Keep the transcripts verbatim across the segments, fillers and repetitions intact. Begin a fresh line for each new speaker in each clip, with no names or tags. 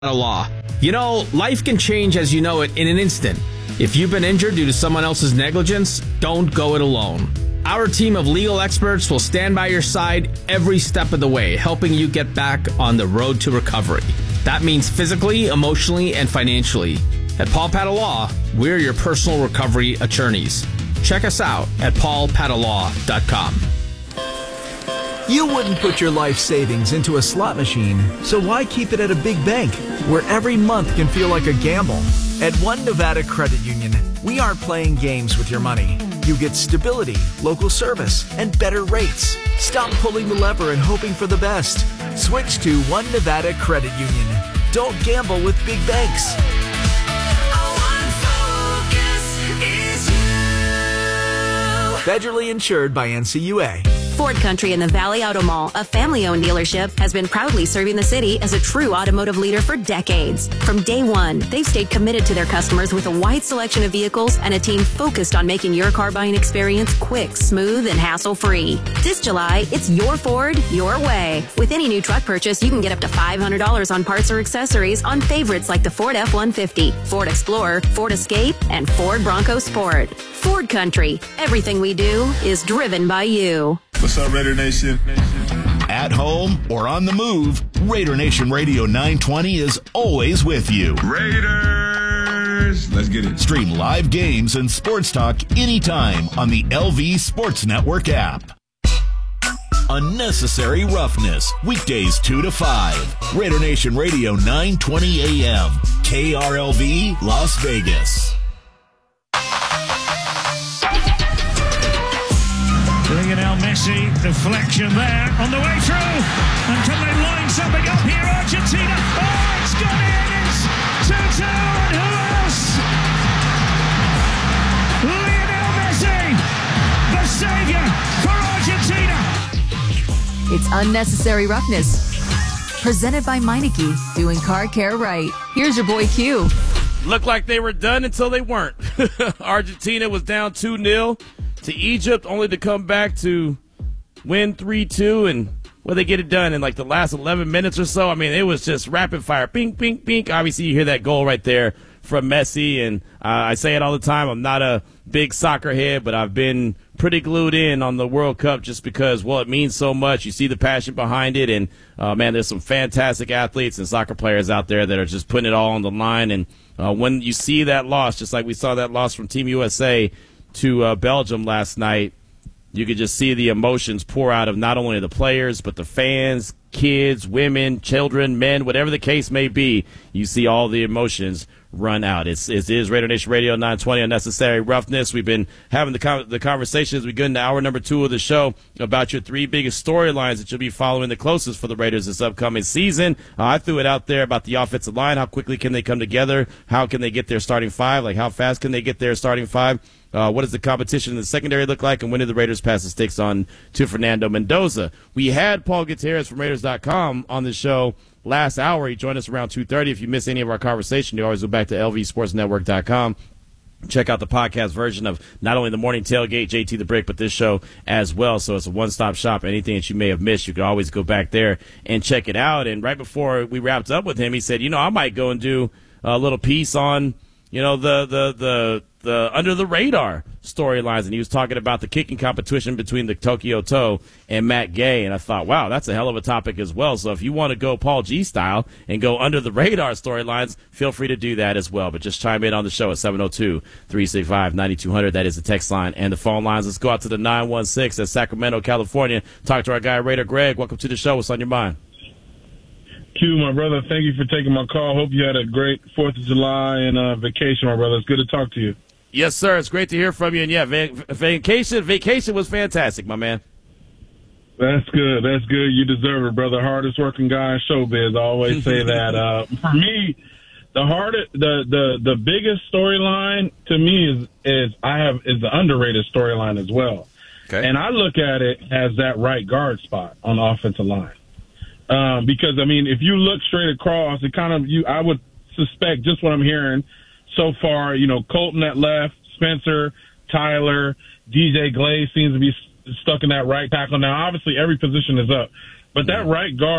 Law. You know, life can change as you know it in an instant. If you've been injured due to someone else's negligence, don't go it alone. Our team of legal experts will stand by your side every step of the way, helping you get back on the road to recovery. That means physically, emotionally, and financially. At Paul Patta Law, we're your personal recovery attorneys. Check us out at paul patta law dot com.
You wouldn't put your life savings into a slot machine, so why keep it at a big bank, where every month can feel like a gamble? At One Nevada Credit Union, we aren't playing games with your money. You get stability, local service, and better rates. Stop pulling the lever and hoping for the best. Switch to One Nevada Credit Union. Don't gamble with big banks. Federally insured by N C U A.
Ford Country in the Valley Auto Mall, a family-owned dealership, has been proudly serving the city as a true automotive leader for decades. From day one, they've stayed committed to their customers with a wide selection of vehicles and a team focused on making your car buying experience quick, smooth, and hassle-free. This July, it's your Ford, your way. With any new truck purchase, you can get up to five hundred dollars on parts or accessories on favorites like the Ford F one fifty, Ford Explorer, Ford Escape, and Ford Bronco Sport. Ford Country. Everything we do is driven by you.
What's up, Raider Nation?
At home or on the move, Raider Nation Radio nine twenty is always with you.
Raiders! Let's get it.
Stream live games and sports talk anytime on the L V Sports Network app. Unnecessary Roughness, weekdays two to five. Raider Nation Radio nine twenty A M, K R L V, Las Vegas.
Lionel Messi, deflection there on the way through. And can they line something up here? Argentina. Oh, it's gone in. It's two two. And who else? Lionel Messi, the savior for Argentina.
It's Unnecessary Roughness. Presented by Meineke, doing car care right. Here's your boy Q.
Looked like they were done until they weren't. Argentina was down two nil. To Egypt, only to come back to win three two, and well, they get it done in like the last eleven minutes or so. I mean, it was just rapid fire, ping, ping, ping. Obviously, you hear that goal right there from Messi, and uh, I say it all the time. I'm not a big soccer head, but I've been pretty glued in on the World Cup just because, well, it means so much. You see the passion behind it, and, uh, man, there's some fantastic athletes and soccer players out there that are just putting it all on the line. And uh, when you see that loss, just like we saw that loss from Team U S A to uh, Belgium last night, you could just see the emotions pour out of not only the players, but the fans, kids, women, children, men, whatever the case may be. You see all the emotions run out. It's, it is Raider Nation Radio nine twenty, Unnecessary Roughness. We've been having the, con- the conversation as we go into hour number two of the show about your three biggest storylines that you'll be following the closest for the Raiders this upcoming season. Uh, I threw it out there about the offensive line. How quickly can they come together? How can they get their starting five? Like, how fast can they get their starting five? Uh, what does the competition in the secondary look like? And when do the Raiders pass the sticks on to Fernando Mendoza? We had Paul Gutierrez from Raiders dot com on the show last hour. He joined us around two thirty. If you miss any of our conversation, you always go back to L V Sports Network dot com. Check out the podcast version of not only the Morning Tailgate, J T the Brick, but this show as well. So it's a one-stop shop. Anything that you may have missed, you can always go back there and check it out. And right before we wrapped up with him, he said, you know, I might go and do a little piece on, you know, the the the the under the radar storylines, and he was talking about the kicking competition between the Tokyo Toe and Matt Gay, and I thought, wow, that's a hell of a topic as well. So if you want to go Paul G style and go under the radar storylines, feel free to do that as well. But just chime in on the show at seven oh two, three six five, nine two hundred. That is the text line and the phone lines. Let's go out to the nine one six at Sacramento, California. Talk to our guy Raider Greg. Welcome to the show. What's on your mind?
Q, my brother, thank you for taking my call. Hope you had a great fourth of July and uh, vacation, my brother. It's good to talk to you.
Yes, sir. It's great to hear from you. And, yeah, va- vacation vacation was fantastic, my man.
That's good. That's good. You deserve it, brother. Hardest working guy in showbiz. I always say that. Uh, for me, the hardest, the the the biggest storyline to me is is I have is the underrated storyline as well. Okay. And I look at it as that right guard spot on the offensive line. Um, because I mean, if you look straight across, it kind of you I would suspect just what I'm hearing so far. You know, Colton at left, Spencer, Tyler, D J Glaze seems to be stuck in that right tackle. Now, obviously, every position is up, but that right guard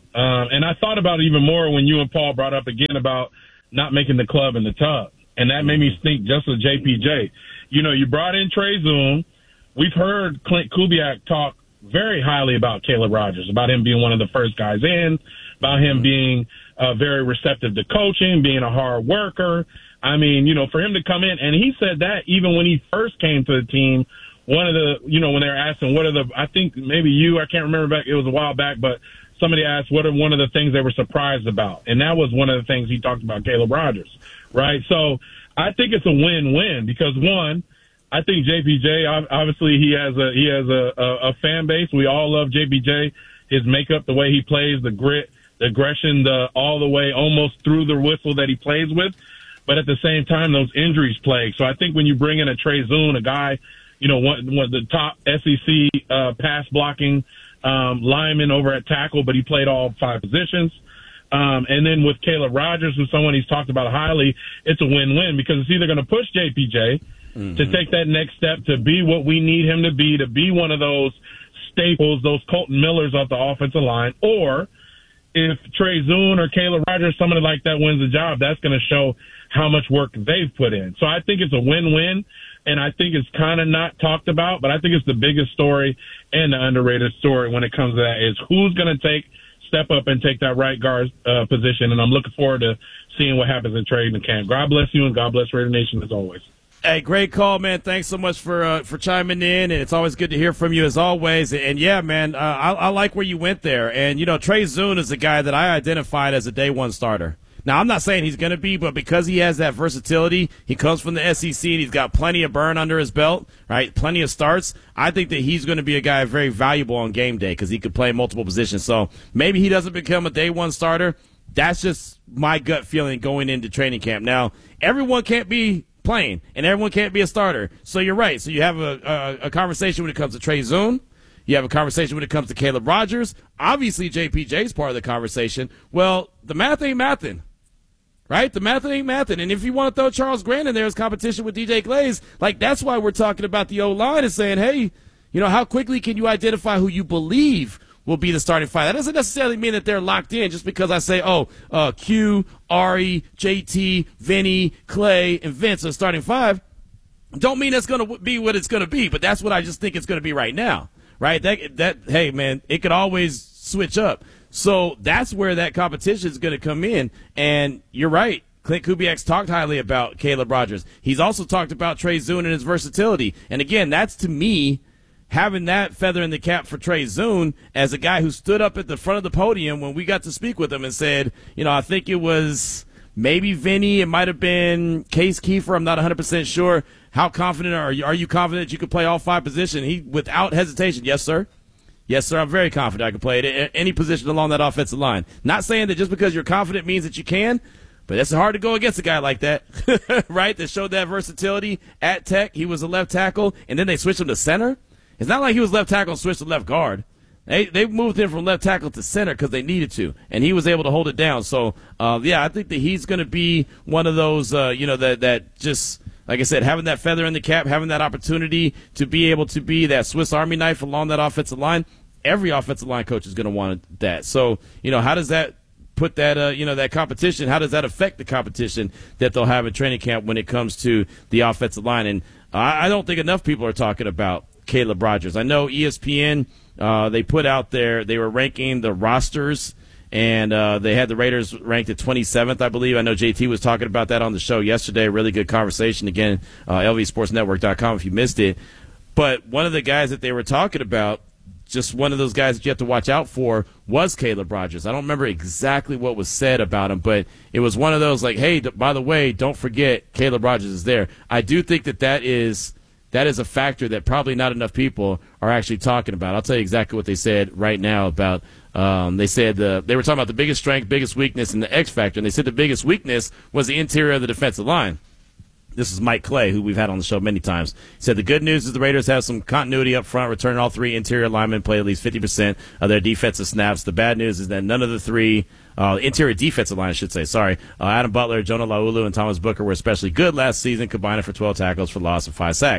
Um, and I thought about it even more when you and Paul brought up again about not making the club in the tub. And that made me think just of J P J. You know, you brought in Trey Zoon. We've heard Clint Kubiak talk very highly about Caleb Rogers, about him being one of the first guys in, about him being uh, very receptive to coaching, being a hard worker. I mean, you know, for him to come in, and he said that even when he first came to the team, one of the, you know, when they were asking what are the, I think maybe you, I can't remember back, it was a while back, but somebody asked what are one of the things they were surprised about. And that was one of the things he talked about, Caleb Rogers, right? So I think it's a win-win because, one, I think J P J, obviously he has a, he has a, a, a fan base. We all love J P J, his makeup, the way he plays, the grit, the aggression, the all the way almost through the whistle that he plays with. But at the same time, those injuries plague. So I think when you bring in a Trey Zoon, a guy, you know, one, one of the top S E C uh, pass blocking um, lineman over at tackle, but he played all five positions. Um, and then with Caleb Rogers, who's someone he's talked about highly, it's a win-win because it's either going to push J P J mm-hmm. to take that next step to be what we need him to be, to be one of those staples, those Colton Millers off the offensive line, or if Trey Zoon or Caleb Rogers, somebody like that wins the job, that's going to show how much work they've put in. So I think it's a win-win, and I think it's kind of not talked about, but I think it's the biggest story and the underrated story when it comes to that is who's going to take step up and take that right guard uh, position, and I'm looking forward to seeing what happens in training camp. God bless you, and God bless Raider Nation as always.
Hey, great call, man. Thanks so much for uh, for chiming in, and it's always good to hear from you as always. And, and yeah, man, uh, I, I like where you went there. And, you know, Trey Zoon is a guy that I identified as a day one starter. Now, I'm not saying he's going to be, but because he has that versatility, he comes from the S E C, and he's got plenty of burn under his belt, right, plenty of starts, I think that he's going to be a guy very valuable on game day because he could play multiple positions. So maybe he doesn't become a day one starter. That's just my gut feeling going into training camp. Now, everyone can't be playing, and everyone can't be a starter. So you're right. So you have a, a, a conversation when it comes to Trey Zoon. You have a conversation when it comes to Caleb Rogers. Obviously, J P J's part of the conversation. Well, the math ain't mathing, right? The math ain't mathing. And if you want to throw Charles Grant in there as competition with D J Glaze, like that's why we're talking about the O-line and saying, hey, you know, how quickly can you identify who you believe will be the starting five? That doesn't necessarily mean that they're locked in just because I say, oh, uh, Q, Ari, J T, Vinny, Clay, and Vince are starting five. Don't mean that's going to be what it's going to be, but that's what I just think it's going to be right now, right? That, that, hey, man, it could always switch up. So that's where that competition is going to come in. And you're right. Clint Kubiak's talked highly about Caleb Rogers. He's also talked about Trey Zoon and his versatility. And, again, that's to me having that feather in the cap for Trey Zoon as a guy who stood up at the front of the podium when we got to speak with him and said, you know, I think it was maybe Vinny, it might have been Case Kiefer, I'm not one hundred percent sure. How confident are you? Are you confident you could play all five positions? He, without hesitation, yes, sir. Yes, sir, I'm very confident I can play at any position along that offensive line. Not saying that just because you're confident means that you can, but it's hard to go against a guy like that, right, that showed that versatility at Tech. He was a left tackle, and then they switched him to center. It's not like he was left tackle and switched to left guard. They they moved him from left tackle to center because they needed to, and he was able to hold it down. So, uh, yeah, I think that he's going to be one of those, uh, you know, that that just, like I said, having that feather in the cap, having that opportunity to be able to be that Swiss Army knife along that offensive line. Every offensive line coach is going to want that. So, you know, how does that put that, uh, you know, that competition, how does that affect the competition that they'll have at training camp when it comes to the offensive line? And I, I don't think enough people are talking about Caleb Rogers. I know E S P N, uh, they put out there, they were ranking the rosters, and uh, they had the Raiders ranked at twenty-seventh, I believe. I know J T was talking about that on the show yesterday. Really good conversation. Again, uh, L V Sports Network dot com if you missed it. But one of the guys that they were talking about, just one of those guys that you have to watch out for, was Caleb Rogers. I don't remember exactly what was said about him, but it was one of those like, hey, by the way, don't forget Caleb Rogers is there. I do think that that is that is a factor that probably not enough people are actually talking about. I'll tell you exactly what they said right now about um, they said the, they were talking about the biggest strength, biggest weakness, and the X factor, and they said the biggest weakness was the interior of the defensive line. This is Mike Clay, who we've had on the show many times. He said the good news is the Raiders have some continuity up front, returning all three interior linemen play at least fifty percent of their defensive snaps. The bad news is that none of the three uh, interior defensive line, I should say, sorry, uh, Adam Butler, Jonah Laulu, and Thomas Booker were especially good last season, combining for twelve tackles for loss and five sacks.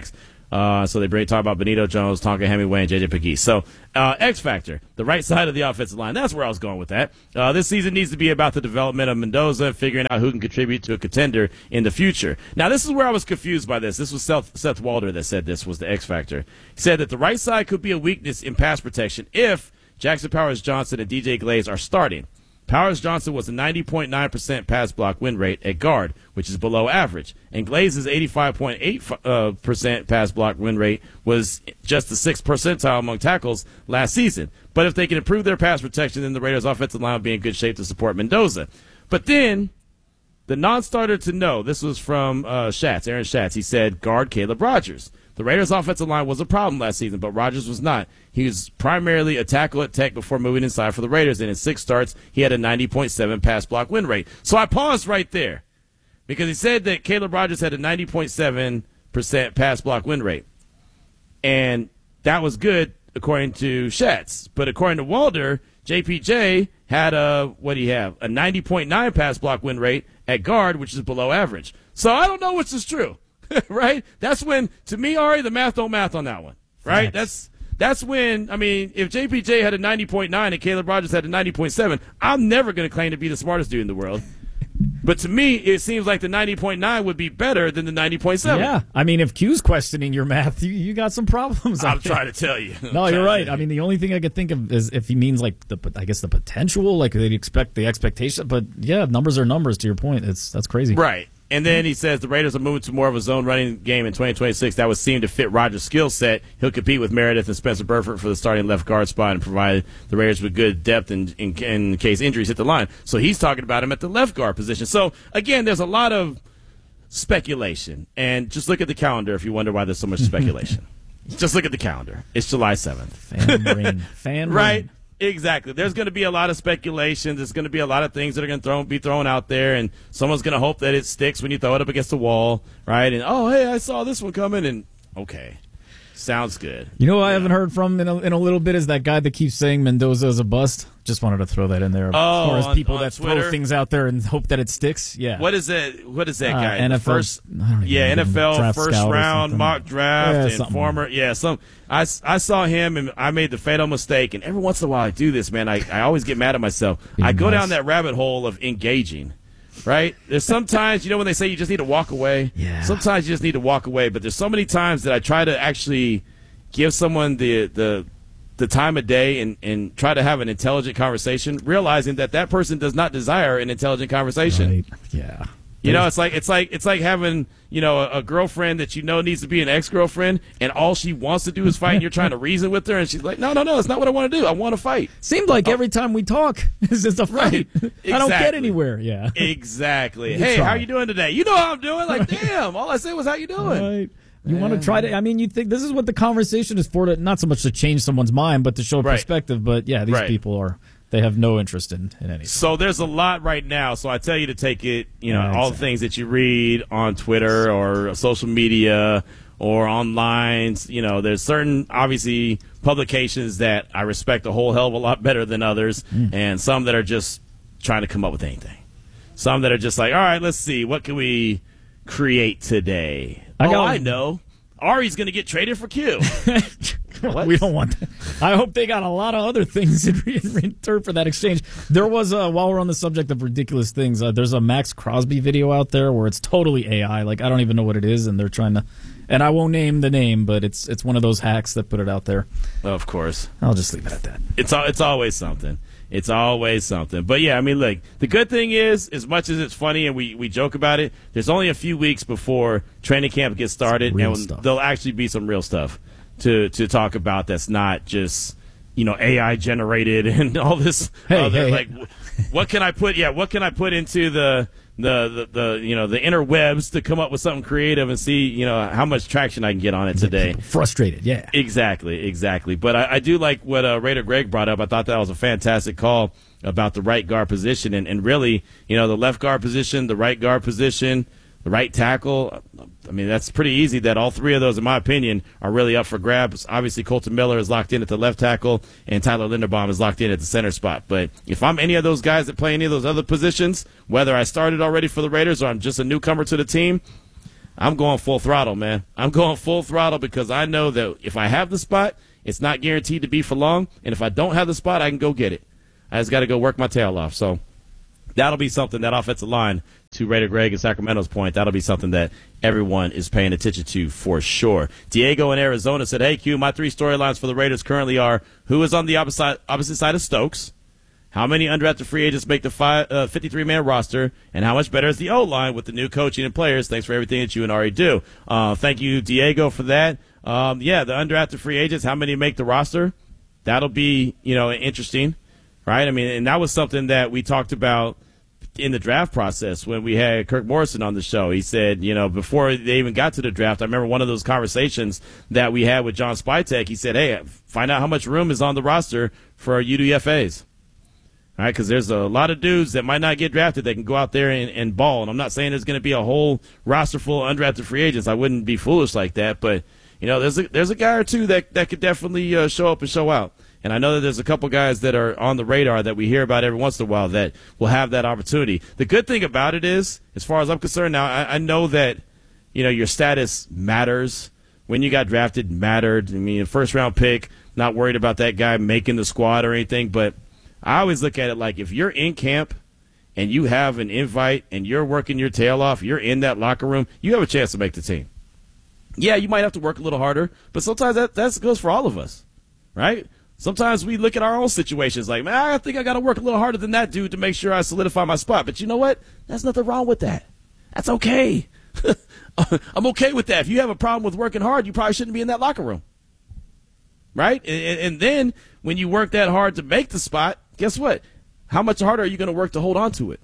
Uh, so they bring talk about Benito Jones, Tonka Hemingway, and J J Pegues. So uh, X Factor, the right side of the offensive line. That's where I was going with that. Uh, this season needs to be about the development of Mendoza and figuring out who can contribute to a contender in the future. Now, this is where I was confused by this. This was Seth, Seth Walder that said this was the X Factor. He said that the right side could be a weakness in pass protection if Jackson Powers Johnson and D J Glaze are starting. Powers Johnson was a ninety point nine percent pass block win rate at guard, which is below average. And Glaze's eighty-five point eight percent pass block win rate was just the sixth percentile among tackles last season. But if they can improve their pass protection, then the Raiders' offensive line will be in good shape to support Mendoza. But then, the non-starter to know, this was from uh, Schatz, Aaron Schatz. He said, guard Caleb Rogers. The Raiders' offensive line was a problem last season, but Rogers was not. He was primarily a tackle at Tech before moving inside for the Raiders, and in six starts, he had a ninety point seven pass block win rate. So I paused right there because he said that Caleb Rogers had a ninety point seven percent pass block win rate, and that was good according to Schatz. But according to Walder, J P J had a, what do you have, a ninety point nine pass block win rate at guard, which is below average. So I don't know which is true. Right? That's when, to me, Ari, the math don't math on that one. Right? Right. That's that's when, I mean, if J P J had a ninety point nine and Caleb Rogers had a ninety point seven, I'm never going to claim to be the smartest dude in the world. But to me, it seems like the ninety point nine would be better than the ninety point seven.
Yeah. I mean, if Q's questioning your math, you, you got some problems.
I'm trying to tell you.
No, you're right. I mean, the only thing I could think of is if he means like the, I guess the potential, like they'd expect the expectation. But yeah, numbers are numbers. To your point, it's that's crazy.
Right. And then he says the Raiders are moving to more of a zone running game in twenty twenty-six. That would seem to fit Rogers' skill set. He'll compete with Meredith and Spencer Burford for the starting left guard spot and provide the Raiders with good depth in, in, in case injuries hit the line. So he's talking about him at the left guard position. So, again, there's a lot of speculation. And just look at the calendar if you wonder why there's so much speculation. Just look at the calendar. It's July seventh.
Fan rain. Fan
right?
rain.
Exactly. There's going to be a lot of speculation. There's going to be a lot of things that are going to throw, be thrown out there, and someone's going to hope that it sticks when you throw it up against the wall, right? And, oh, hey, I saw this one coming, and okay. Sounds good.
You know who I haven't heard from in a, in a little bit is that guy that keeps saying Mendoza is a bust. Just wanted to throw that in there.
Oh,
as far as
on,
people
on
that
Twitter?
throw things out there and hope that it sticks. Yeah.
What is that? What is that
Uh,
guy?
N F L,
The first,
I don't even
yeah,
know,
N F L
draft
first
scout or
round
something.
mock draft
Yeah,
and
something.
former. Yeah, some. I, I saw him and I made the fatal mistake. And every once in a while I do this, man. I, I always get mad at myself.
Be
I go
nice.
down that rabbit hole of engaging. Right? There's sometimes, you know, when they say you just need to walk away.
Yeah.
Sometimes you just need to walk away. But there's so many times that I try to actually give someone the the the time of day and, and try to have an intelligent conversation, realizing that that person does not desire an intelligent conversation.
Right. Yeah.
You know, it's like it's like it's like having, you know, a, a girlfriend that you know needs to be an ex-girlfriend, and all she wants to do is fight, and you're trying to reason with her, and she's like, no, no, no, it's not what I want to do. I want to fight.
Seemed like
Oh.
every time we talk, it's just a fight.
Right.
I don't get
Exactly.
anywhere. Yeah.
Exactly.
You
Hey,
try.
how you doing today? You know how I'm doing? Like, damn, all I said was how you doing?
Right. You want to try to, I mean, you think this is what the conversation is for, to, not so much to change someone's mind, but to show
Right.
perspective. But yeah, these
Right.
people are, they have no interest in, in anything.
So there's a lot right now. So I tell you to take it, you know,
Yeah,
all the
exactly.
things that you read on Twitter or social media or online. You know, there's certain, obviously, publications that I respect a whole hell of a lot better than others,
Mm.
and some that are just trying to come up with anything. Some that are just like, all right, let's see, what can we create today?
I
oh,
got-
I know. Ari's going to get traded for Q. What?
We don't want that. I hope they got a lot of other things in re- in return for that exchange. There was, uh, while we're on the subject of ridiculous things, uh, there's a Max Crosby video out there where it's totally A I. Like, I don't even know what it is, and they're trying to, and I won't name the name, but it's it's one of those hacks that put it out there.
Of course.
I'll just leave it at that.
It's al- it's always something. It's always something. But yeah, I mean, look, the good thing is, as much as it's funny and we, we joke about it, there's only a few weeks before training camp gets started,
Real
and
stuff.
there'll actually be some real stuff to to talk about that's not just, you know, A I generated and all this
Hey,
other
hey,
like
hey.
what can I put yeah, what can I put into the the, the the you know the interwebs to come up with something creative and see, you know, how much traction I can get on it today.
People frustrated, yeah.
Exactly, exactly. But I, I do like what uh, Raider Greg brought up. I thought that was a fantastic call about the right guard position. And, and really, you know, the left guard position, the right guard position, the right tackle. I mean, that's pretty easy that all three of those, in my opinion, are really up for grabs. Obviously, Colton Miller is locked in at the left tackle, and Tyler Linderbaum is locked in at the center spot. But if I'm any of those guys that play any of those other positions, whether I started already for the Raiders or I'm just a newcomer to the team, I'm going full throttle, man. I'm going full throttle because I know that if I have the spot, it's not guaranteed to be for long. And if I don't have the spot, I can go get it. I just got to go work my tail off. So that'll be something, that offensive line, to Raider Greg and Sacramento's point, that'll be something that everyone is paying attention to for sure. Diego in Arizona said, hey, Q, my three storylines for the Raiders currently are who is on the opposite, opposite side of Stokes, how many undrafted free agents make the five, uh, fifty-three man roster, and how much better is the O-line with the new coaching and players. Thanks for everything that you and Ari do. Uh, thank you, Diego, for that. Um, yeah, the undrafted free agents, how many make the roster? That'll be, you know, interesting, right? I mean, and that was something that we talked about in the draft process when we had Kirk Morrison on the show. He said, you know, before they even got to the draft, I remember one of those conversations that we had with John Spytek. He said, hey, find out how much room is on the roster for our U D F As. All right, because there's a lot of dudes that might not get drafted that can go out there and, and ball. And I'm not saying there's going to be a whole roster full of undrafted free agents. I wouldn't be foolish like that. But, you know, there's a, there's a guy or two that, that could definitely uh, show up and show out. And I know that there's a couple guys that are on the radar that we hear about every once in a while that will have that opportunity. The good thing about it is, as far as I'm concerned now, I, I know that, you know, your status matters. When you got drafted mattered. I mean, first round pick, not worried about that guy making the squad or anything. But I always look at it like if you're in camp and you have an invite and you're working your tail off, you're in that locker room, you have a chance to make the team. Yeah, you might have to work a little harder, but sometimes that, that goes for all of us, right? Sometimes we look at our own situations like, man, I think I got to work a little harder than that dude to make sure I solidify my spot. But you know what? There's nothing wrong with that. That's okay. I'm okay with that. If you have a problem with working hard, you probably shouldn't be in that locker room. Right? And, and then when you work that hard to make the spot, guess what? How much harder are you going to work to hold on to it?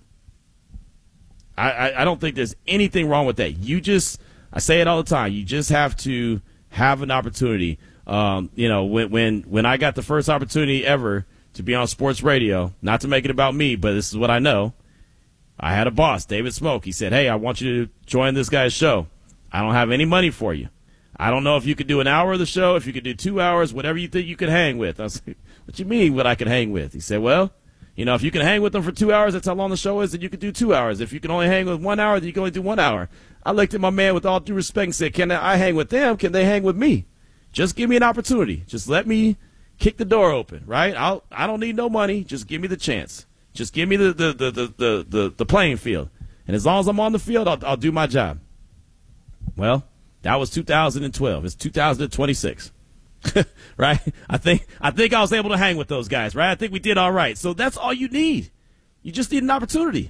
I, I, I don't think there's anything wrong with that. You just, I say it all the time, you just have to have an opportunity. Um, you know, when, when, when I got the first opportunity ever to be on sports radio, not to make it about me, but this is what I know. I had a boss, David Smoke. He said, hey, I want you to join this guy's show. I don't have any money for you. I don't know if you could do an hour of the show, if you could do two hours, whatever you think you could hang with. I was like, what you mean what I could hang with? He said, well, you know, if you can hang with them for two hours, that's how long the show is, then you could do two hours. If you can only hang with one hour, then you can only do one hour. I looked at my man with all due respect and said, can I hang with them? Can they hang with me? Just give me an opportunity. Just let me kick the door open, right? I'll, I don't need no money. Just give me the chance. Just give me the the the the the, the, the playing field. And as long as I'm on the field, I'll, I'll do my job. Well, that was two thousand twelve. It's two thousand twenty-six. Right? I think I think I was able to hang with those guys, right? I think we did all right. So that's all you need. You just need an opportunity.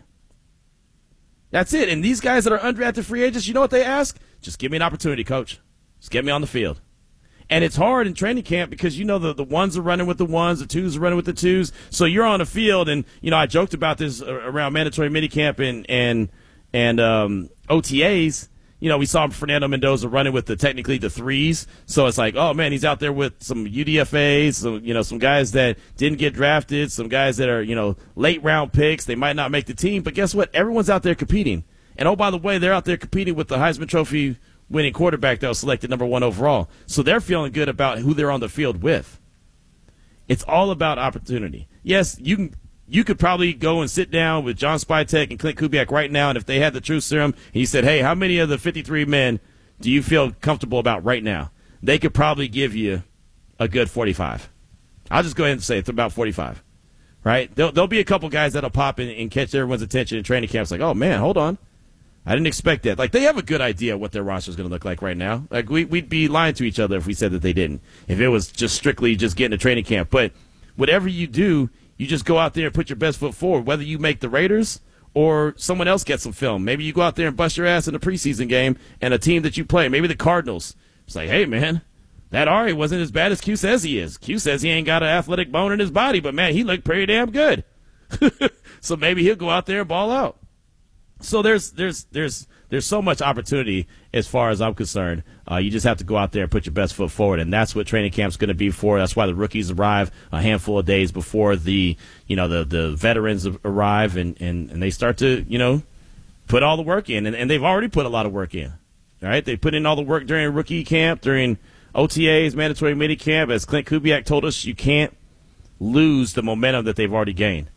That's it. And these guys that are undrafted free agents, you know what they ask? Just give me an opportunity, coach. Just get me on the field. And it's hard in training camp because, you know, the, the ones are running with the ones, the twos are running with the twos. So you're on the field, and, you know, I joked about this around mandatory minicamp and and, and um, O T As. You know, we saw Fernando Mendoza running with the technically the threes. So it's like, oh, man, he's out there with some U D F As, some, you know, some guys that didn't get drafted, some guys that are, you know, late-round picks. They might not make the team. But guess what? Everyone's out there competing. And, oh, by the way, they're out there competing with the Heisman Trophy winning quarterback that was selected number one overall. So they're feeling good about who they're on the field with. It's all about opportunity. Yes, you can, you could probably go and sit down with John Spytek and Clint Kubiak right now, and if they had the truth serum, and he said, hey, how many of the fifty-three men do you feel comfortable about right now? They could probably give you a good forty-five. I'll just go ahead and say it's about forty-five. Right? There'll, there'll be a couple guys that'll pop in and catch everyone's attention in training camp. It's like, oh, man, hold on. I didn't expect that. Like, they have a good idea what their roster is going to look like right now. Like, we, we'd be lying to each other if we said that they didn't, if it was just strictly just getting to training camp. But whatever you do, you just go out there and put your best foot forward, whether you make the Raiders or someone else gets some film. Maybe you go out there and bust your ass in a preseason game and a team that you play, maybe the Cardinals. It's like, hey, man, that Ari wasn't as bad as Q says he is. Q says he ain't got an athletic bone in his body, but, man, he looked pretty damn good. So maybe he'll go out there and ball out. So there's there's there's there's so much opportunity as far as I'm concerned. Uh, you just have to go out there and put your best foot forward, and that's what training camp's going to be for. That's why the rookies arrive a handful of days before the you know the, the veterans arrive, and, and, and they start to you know put all the work in, and, and they've already put a lot of work in. All right, they put in all the work during rookie camp, during O T As, mandatory mini camp. As Clint Kubiak told us, you can't lose the momentum that they've already gained.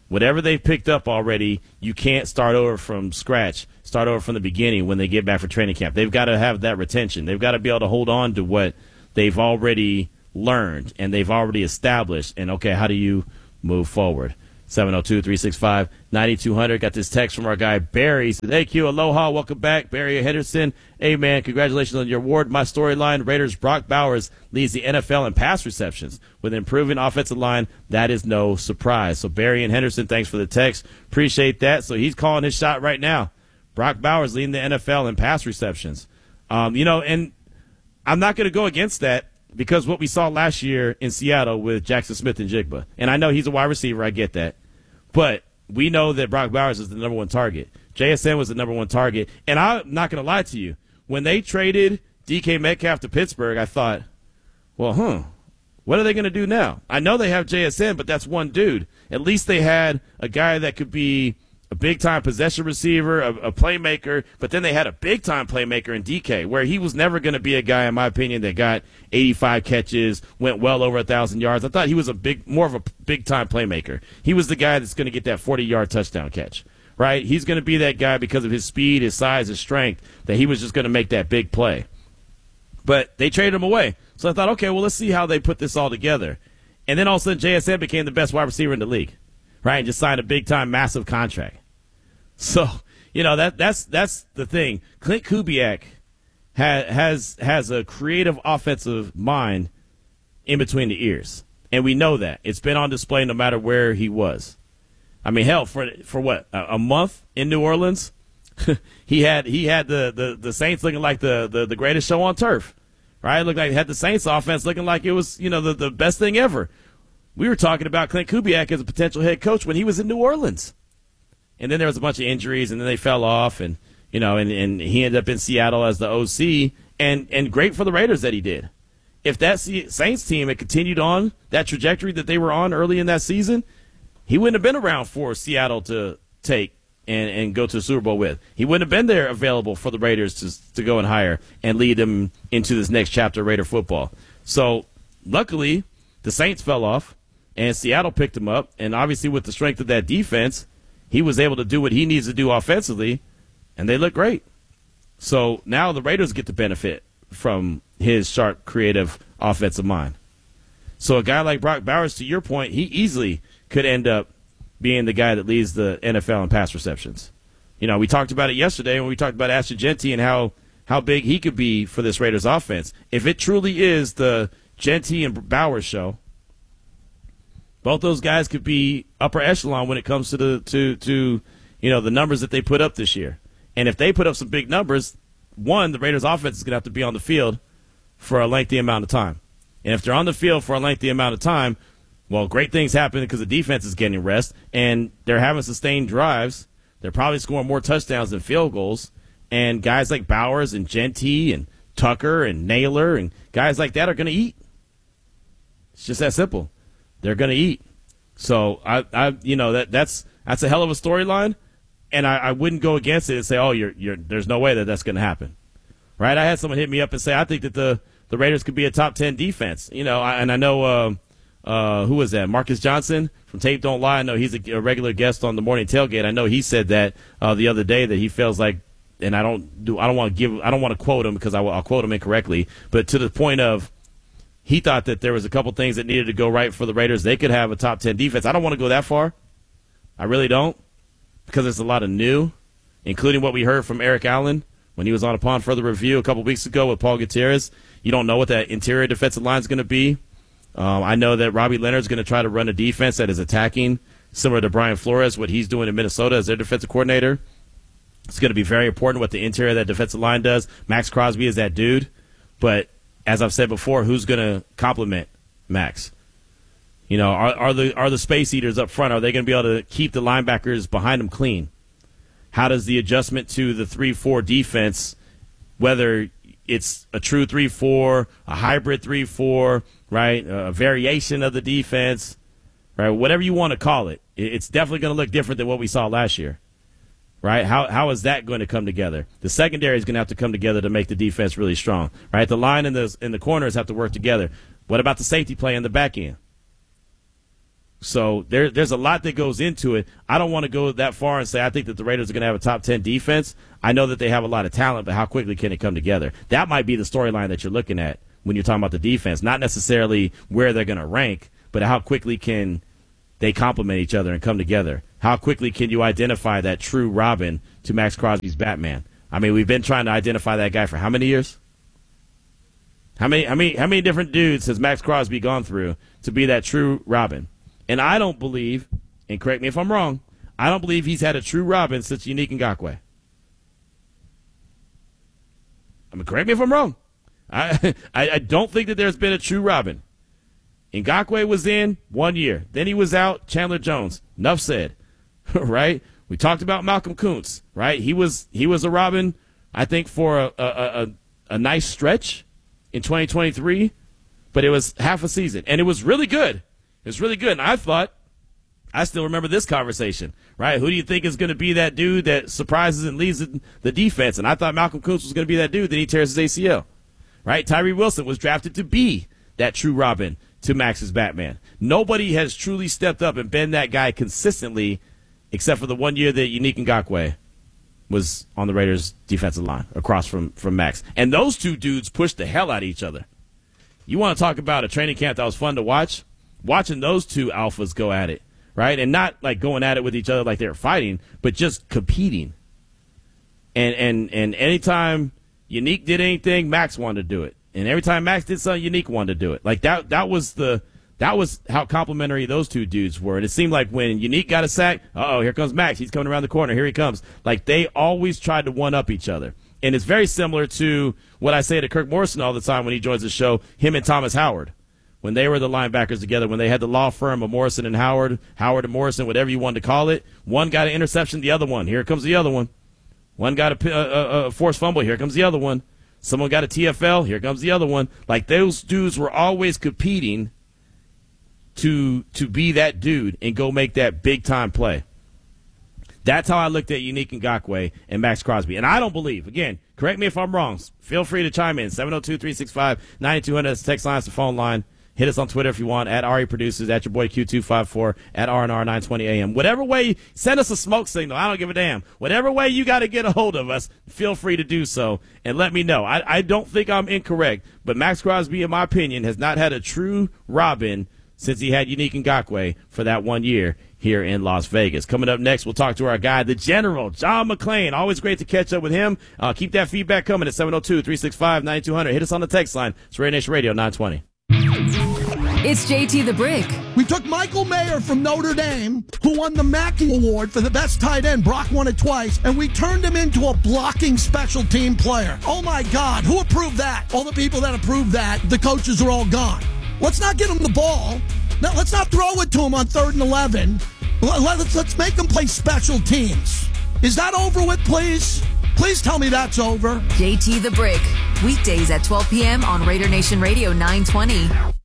Whatever they've picked up already, you can't start over from scratch, start over from the beginning when they get back for training camp. They've got to have that retention. They've got to be able to hold on to what they've already learned and they've already established. And, okay, how do you move forward? seven oh two, three six five, nine two zero zero. Got this text from our guy Barry. He says, hey, Q, aloha, welcome back. Barry Henderson. Hey, man, congratulations on your award. My storyline, Raiders' Brock Bowers leads the N F L in pass receptions. With an improving offensive line, that is no surprise. So Barry and Henderson, thanks for the text. Appreciate that. So he's calling his shot right now. Brock Bowers leading the N F L in pass receptions. Um, you know, and I'm not going to go against that because what we saw last year in Seattle with Jackson Smith and Jigba. And I know he's a wide receiver. I get that. But we know that Brock Bowers is the number one target. J S N was the number one target. And I'm not going to lie to you. When they traded D K Metcalf to Pittsburgh, I thought, well, huh, what are they going to do now? I know they have J S N, but that's one dude. At least they had a guy that could be a big-time possession receiver, a, a playmaker, but then they had a big-time playmaker in D K, where he was never going to be a guy, in my opinion, that got eighty-five catches, went well over one thousand yards. I thought he was a big, more of a big-time playmaker. He was the guy that's going to get that forty-yard touchdown catch, right? He's going to be that guy because of his speed, his size, his strength, that he was just going to make that big play. But they traded him away. So I thought, okay, well, let's see how they put this all together. And then all of a sudden, J S N became the best wide receiver in the league, right? And just signed a big-time, massive contract. So, you know, that that's that's the thing. Clint Kubiak ha, has has a creative offensive mind in between the ears. And we know that. It's been on display no matter where he was. I mean, hell, for for what, a, a month in New Orleans, he had he had the, the, the Saints looking like the, the, the greatest show on turf, right? It looked like he had the Saints offense looking like it was, you know, the, the best thing ever. We were talking about Clint Kubiak as a potential head coach when he was in New Orleans. And then there was a bunch of injuries, and then they fell off, and you know, and, and he ended up in Seattle as the O C, and, and great for the Raiders that he did. If that Saints team had continued on that trajectory that they were on early in that season, he wouldn't have been around for Seattle to take and, and go to the Super Bowl with. He wouldn't have been there available for the Raiders to, to go and hire and lead them into this next chapter of Raider football. So luckily, the Saints fell off, and Seattle picked him up, and obviously with the strength of that defense, he was able to do what he needs to do offensively, and they look great. So now the Raiders get the benefit from his sharp, creative offensive mind. So a guy like Brock Bowers, to your point, he easily could end up being the guy that leads the N F L in pass receptions. You know, we talked about it yesterday when we talked about Ashton Jeanty and how, how big he could be for this Raiders offense. If it truly is the Jeanty and Bowers show, both those guys could be upper echelon when it comes to the to to you know the numbers that they put up this year. And if they put up some big numbers, one, the Raiders offense is going to have to be on the field for a lengthy amount of time. And if they're on the field for a lengthy amount of time, well, great things happen because the defense is getting rest and they're having sustained drives. They're probably scoring more touchdowns than field goals. And guys like Bowers and Jeanty and Tucker and Naylor and guys like that are going to eat. It's just that simple. They're going to eat. So I, I, you know, that that's that's a hell of a storyline, and I, I wouldn't go against it and say, oh, you're, you're, there's no way that that's going to happen, right? I had someone hit me up and say, I think that the, the Raiders could be a top ten defense, you know, I, and I know uh, uh, who was that? Marcus Johnson from Tape Don't Lie. I know he's a, a regular guest on the Morning Tailgate. I know he said that uh, the other day that he feels like, and I don't do, I don't want to give, I don't want to quote him because I will, I'll quote him incorrectly, but to the point of. He thought that there was a couple things that needed to go right for the Raiders. They could have a top ten defense. I don't want to go that far. I really don't, because there's a lot of new, including what we heard from Eric Allen when he was on Upon Further Review a couple weeks ago with Paul Gutierrez. You don't know what that interior defensive line is going to be. Um, I know that Robbie Leonard's going to try to run a defense that is attacking, similar to Brian Flores, what he's doing in Minnesota as their defensive coordinator. It's going to be very important what the interior of that defensive line does. Max Crosby is that dude, but as I've said before, who's going to complement Max? You know, are, are the are the space eaters up front? Are they going to be able to keep the linebackers behind them clean? How does the adjustment to the three four defense, whether it's a true three four, a hybrid three four, right, a variation of the defense, right, whatever you want to call it, it's definitely going to look different than what we saw last year. Right? How how is that going to come together? The secondary is going to have to come together to make the defense really strong. Right? The line and the and the corners have to work together. What about the safety play in the back end? So there, there's a lot that goes into it. I don't want to go that far and say I think that the Raiders are going to have a top ten defense. I know that they have a lot of talent, but how quickly can it come together? That might be the storyline that you're looking at when you're talking about the defense, not necessarily where they're going to rank, but how quickly can they complement each other and come together. How quickly can you identify that true Robin to Max Crosby's Batman? I mean, we've been trying to identify that guy for how many years? How many, how many, how many different dudes has Max Crosby gone through to be that true Robin? And I don't believe, and correct me if I'm wrong, I don't believe he's had a true Robin since Unique Ngakoue. I mean, correct me if I'm wrong. I, I I don't think that there's been a true Robin. Ngakoue was in one year. Then he was out. Chandler Jones. Enough said. Right? We talked about Malcolm Kuntz. Right? He was he was a Robin, I think, for a a, a, a nice stretch in twenty twenty-three. But it was half a season. And it was really good. It was really good. And I thought, I still remember this conversation. Right? Who do you think is going to be that dude that surprises and leads the defense? And I thought Malcolm Kuntz was going to be that dude. Then he tears his A C L. Right? Tyree Wilson was drafted to be that true Robin to Max's Batman. Nobody has truly stepped up and been that guy consistently, except for the one year that Unique Ngakoue was on the Raiders' defensive line across from, from Max. And those two dudes pushed the hell out of each other. You want to talk about a training camp that was fun to watch? Watching those two alphas go at it, right? And not like going at it with each other like they were fighting, but just competing. And and and anytime Unique did anything, Max wanted to do it. And every time Max did something, Unique wanted to do it. Like that that was the that was how complimentary those two dudes were. And it seemed like when Unique got a sack, uh-oh, here comes Max. He's coming around the corner. Here he comes. Like they always tried to one-up each other. And it's very similar to what I say to Kirk Morrison all the time when he joins the show, him and Thomas Howard. When they were the linebackers together, when they had the law firm of Morrison and Howard, Howard and Morrison, whatever you wanted to call it, one got an interception, the other one. Here comes the other one. One got a, a, a forced fumble. Here comes the other one. Someone got a T F L. Here comes the other one. Like those dudes were always competing to to be that dude and go make that big time play. That's how I looked at Unique Ngakoue and Max Crosby. And I don't believe, again, correct me if I'm wrong. Feel free to chime in. seven oh two, three six five, nine two hundred. That's the text line. That's the phone line. Hit us on Twitter if you want, at Ari Producers, at your boy Q two five four, at R and R nine twenty A M. Whatever way, send us a smoke signal. I don't give a damn. Whatever way you got to get a hold of us, feel free to do so and let me know. I, I don't think I'm incorrect, but Max Crosby, in my opinion, has not had a true Robin since he had Unique Ngakoue for that one year here in Las Vegas. Coming up next, we'll talk to our guy, the General, John McClain. Always great to catch up with him. Uh, keep that feedback coming at seven oh two, three six five, nine two hundred. Hit us on the text line. It's Raider Nation Radio nine twenty.
It's J T the Brick.
We took Michael Mayer from Notre Dame, who won the Mackey Award for the best tight end. Brock won it twice, and we turned him into a blocking special team player. Oh, my God. Who approved that? All the people that approved that, the coaches are all gone. Let's not get him the ball. Now, let's not throw it to him on third and eleven. Let's, let's make him play special teams. Is that over with, please? Please tell me that's over.
J T the Brick. Weekdays at twelve p.m. on Raider Nation Radio nine twenty.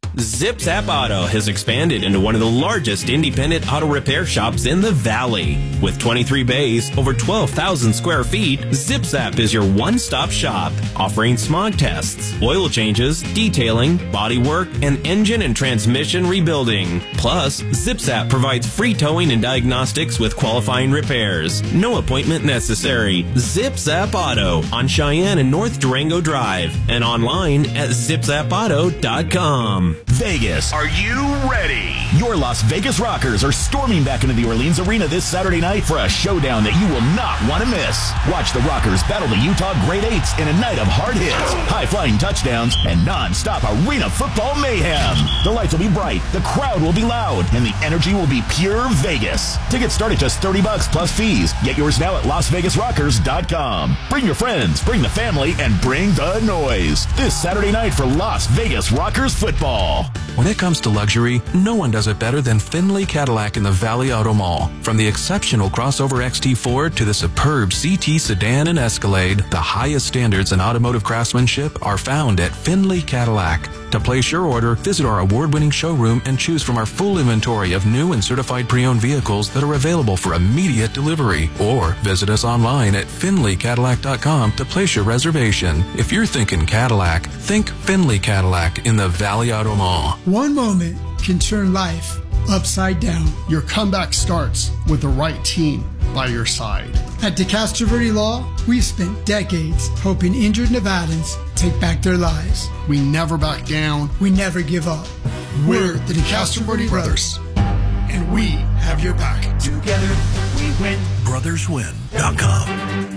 ZipZap Auto has expanded into one of the largest independent auto repair shops in the Valley. With twenty-three bays, over twelve thousand square feet, ZipZap is your one-stop shop, offering smog tests, oil changes, detailing, bodywork, and engine and transmission rebuilding. Plus, ZipZap provides free towing and diagnostics with qualifying repairs. No appointment necessary. ZipZap Auto on Cheyenne and North Durango Drive and online at zip zap auto dot com.
Vegas. Are you ready? Your Las Vegas Rockers are storming back into the Orleans Arena this Saturday night for a showdown that you will not want to miss. Watch the Rockers battle the Utah Great Eights in a night of hard hits, high-flying touchdowns, and non-stop arena football mayhem. The lights will be bright, the crowd will be loud, and the energy will be pure Vegas. Tickets start at just thirty bucks plus fees. Get yours now at las vegas rockers dot com. Bring your friends, bring the family, and bring the noise. This Saturday night for Las Vegas Rockers football.
When it comes to luxury, no one does it better than Findlay Cadillac in the Valley Auto Mall. From the exceptional crossover X T Ford to the superb C T sedan and Escalade, the highest standards in automotive craftsmanship are found at Findlay Cadillac. To place your order, visit our award-winning showroom and choose from our full inventory of new and certified pre-owned vehicles that are available for immediate delivery. Or visit us online at findlay cadillac dot com to place your reservation. If you're thinking Cadillac, think Findlay Cadillac in the Valley Auto Mall.
One moment can turn life upside down.
Your comeback starts with the right team by your side.
At DeCastroverde Law, we've spent decades helping injured Nevadans take back their lives.
We never back down.
We never give up.
We're the DeCastroverde Brothers, and we have your back.
Together, we win.
brothers win dot com.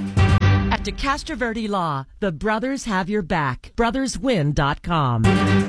At DeCastroverde Law, the brothers have your back. brothers win dot com.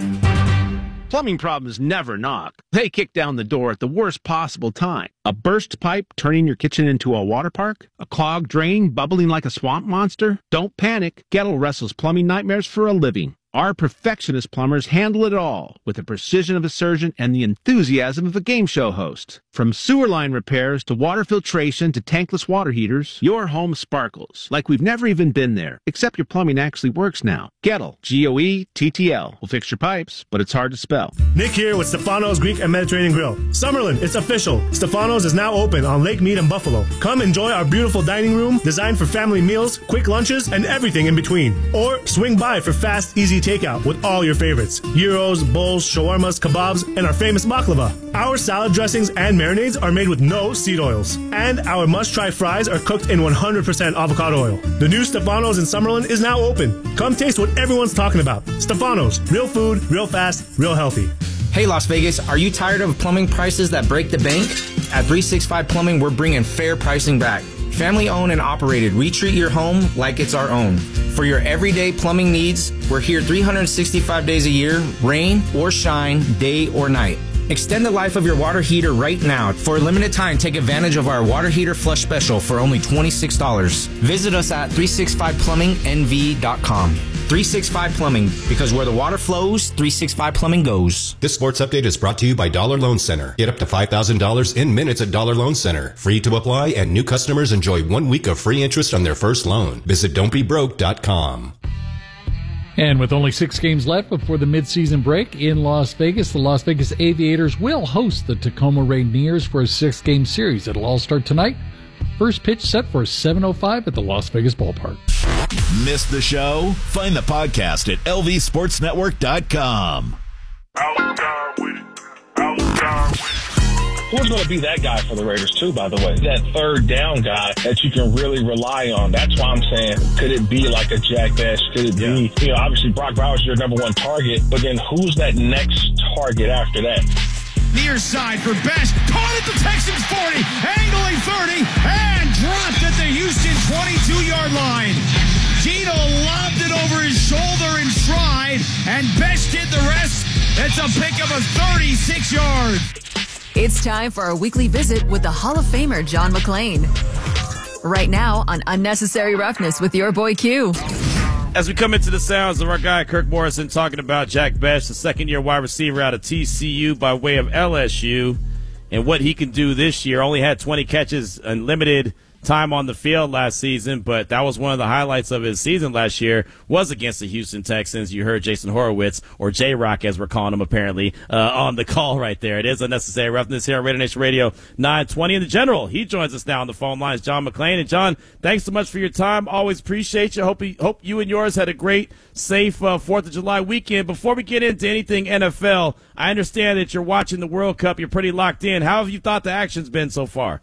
Plumbing problems never knock. They kick down the door at the worst possible time. A burst pipe turning your kitchen into a water park? A clogged drain bubbling like a swamp monster? Don't panic. Gettle wrestles plumbing nightmares for a living. Our perfectionist plumbers handle it all with the precision of a surgeon and the enthusiasm of a game show host. From sewer line repairs to water filtration to tankless water heaters, your home sparkles like we've never even been there, except your plumbing actually works now. Gettle, G O E T T L, will fix your pipes, but it's hard to spell.
Nick here with Stefano's Greek and Mediterranean Grill. Summerlin, it's official. Stefano's is now open on Lake Mead and Buffalo. Come enjoy our beautiful dining room designed for family meals, quick lunches, and everything in between. Or swing by for fast, easy takeout with all your favorites. Gyros, bowls, shawarmas, kebabs, and our famous baklava. Our salad dressings and marinades are made with no seed oils. And our must-try fries are cooked in one hundred percent avocado oil. The new Stefano's in Summerlin is now open. Come taste what everyone's talking about. Stefano's, real food, real fast, real healthy.
Hey Las Vegas, are you tired of plumbing prices that break the bank? At three sixty-five Plumbing, we're bringing fair pricing back. Family owned and operated, we treat your home like it's our own. For your everyday plumbing needs, we're here three hundred sixty-five days a year, rain or shine, day or night. Extend the life of your water heater right now. For a limited time, take advantage of our water heater flush special for only twenty-six dollars. Visit us at three sixty-five plumbing N V dot com. three sixty-five Plumbing, because where the water flows, three sixty-five Plumbing goes.
This sports update is brought to you by Dollar Loan Center. Get up to five thousand dollars in minutes at Dollar Loan Center. Free to apply, and new customers enjoy one week of free interest on their first loan. Visit don't be broke dot com.
And with only six games left before the midseason break in Las Vegas, the Las Vegas Aviators will host the Tacoma Rainiers for a six-game series. It'll all start tonight. First pitch set for seven oh five at the Las Vegas Ballpark.
Missed the show? Find the podcast at L V sports network dot com.
Who's going to be that guy for the Raiders, too, by the way? That third down guy that you can really rely on. That's why I'm saying, could it be like a Jack Bash? Could it be, yeah. you know, obviously Brock Bowers, your number one target, but then who's that next target after that?
Near side for Best. Caught at the Texans forty. Angling thirty. And dropped at the Houston twenty-two-yard line. Gino lobbed it over his shoulder in stride. And Best did the rest. That's a pick of a thirty-six yard.
It's time for our weekly visit with the Hall of Famer John McClain. Right now on Unnecessary Roughness with your boy Q.
As we come into the sounds of our guy Kirk Morrison talking about Jack Best, the second-year wide receiver out of T C U by way of L S U, and what he can do this year. Only had twenty catches and limited time on the field last season, but that was one of the highlights of his season last year, was against the Houston Texans. You heard Jason Horowitz, or J-Rock as we're calling him apparently, uh, on the call right there. It is Unnecessary Roughness here on Raider Nation Radio nine twenty. And the General, he joins us now on the phone lines, John McClain. And John, thanks so much for your time. Always appreciate you. Hope, he, hope you and yours had a great, safe uh, fourth of July weekend. Before we get into anything N F L, I understand that you're watching the World Cup. You're pretty locked in. How have you thought the action's been so far?